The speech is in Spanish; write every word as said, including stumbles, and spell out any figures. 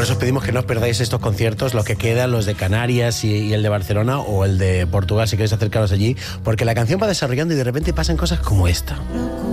por eso os pedimos que no os perdáis estos conciertos, los que quedan, los de Canarias y, y el de Barcelona o el de Portugal, si queréis acercaros allí, porque la canción va desarrollando y de repente pasan cosas como esta.